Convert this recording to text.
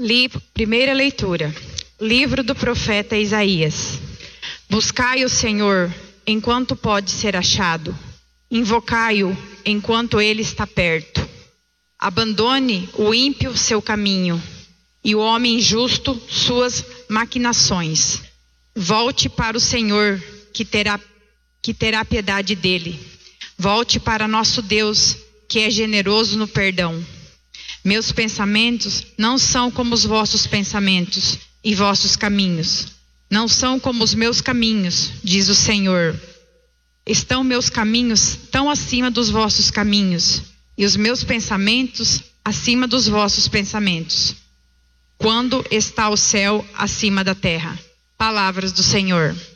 Primeira leitura. Livro do profeta Isaías. Buscai o Senhor enquanto pode ser achado. Invocai-o enquanto ele está perto. Abandone o ímpio seu caminho e o homem justo suas maquinações. Volte para o Senhor, que terá piedade dele. Volte para nosso Deus, que é generoso no perdão. Meus pensamentos não são como os vossos pensamentos, e vossos caminhos não são como os meus caminhos, diz o Senhor. Estão meus caminhos tão acima dos vossos caminhos, e os meus pensamentos acima dos vossos pensamentos. Quando está o céu acima da terra? Palavras do Senhor.